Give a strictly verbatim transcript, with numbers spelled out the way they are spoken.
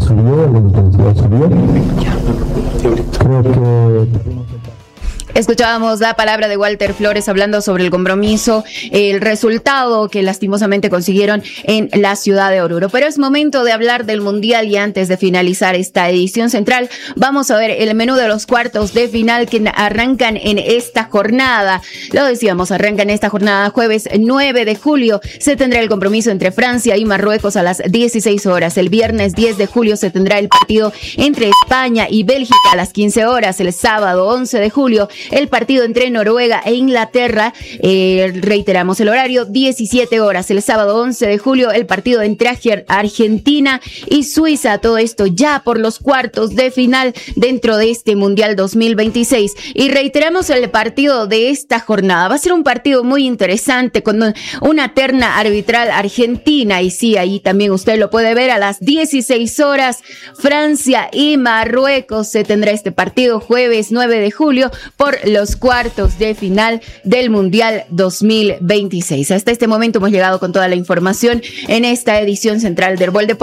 subió, la intensidad subió. Creo que... Escuchábamos la palabra de Walter Flores hablando sobre el compromiso, el resultado que lastimosamente consiguieron en la ciudad de Oruro. Pero es momento de hablar del Mundial y antes de finalizar esta edición central, vamos a ver el menú de los cuartos de final que arrancan en esta jornada. Lo decíamos, arrancan esta jornada jueves nueve de julio. Se tendrá el compromiso entre Francia y Marruecos a las dieciséis horas. El viernes diez de julio se tendrá el partido entre España y Bélgica a las quince horas. El sábado once de julio el partido entre Noruega e Inglaterra, eh, reiteramos el horario, diecisiete horas. El sábado once de julio, el partido entre Argentina y Suiza. Todo esto ya por los cuartos de final dentro de este Mundial dos mil veintiséis. Y reiteramos el partido de esta jornada. Va a ser un partido muy interesante con una terna arbitral argentina. Y sí, ahí también usted lo puede ver a las dieciséis horas. Francia y Marruecos. Se tendrá este partido jueves nueve de julio por los cuartos de final del Mundial dos mil veintiséis. Hasta este momento hemos llegado con toda la información en esta edición central del Vuelve